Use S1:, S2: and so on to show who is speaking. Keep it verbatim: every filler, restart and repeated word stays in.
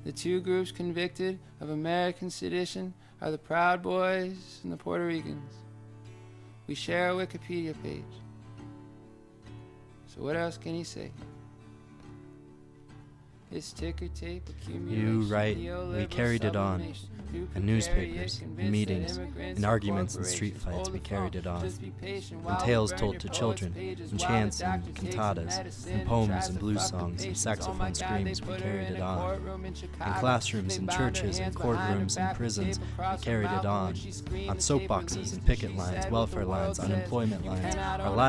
S1: The two groups convicted of American sedition are the Proud Boys and the Puerto Ricans. We share a Wikipedia page. So what else can he say? It's ticker tape accumulation.
S2: You write, we carried it on. In newspapers, in meetings, in arguments and street fights, we carried it on. In tales told to children, in chants and cantatas, in poems and blues songs, and saxophone screams, we carried it on. In classrooms, in churches, in courtrooms, in prisons, we carried it on. On soapboxes and picket lines, welfare lines, unemployment lines, our